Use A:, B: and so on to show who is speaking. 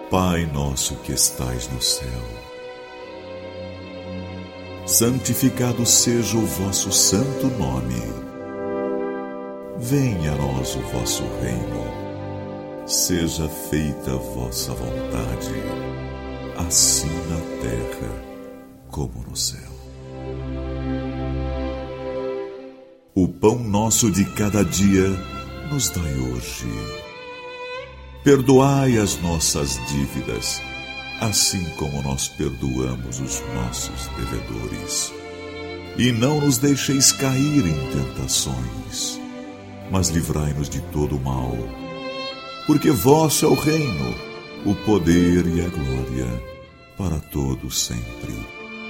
A: Pai nosso que estais no céu, santificado seja o vosso santo nome. Venha a nós o vosso reino. Seja feita a vossa vontade, assim na terra como no céu. O pão nosso de cada dia nos dai hoje. Perdoai as nossas dívidas, assim como nós perdoamos os nossos devedores. E não nos deixeis cair em tentações, mas livrai-nos de todo o mal. Porque vosso é o reino, o poder e a glória, para todos sempre.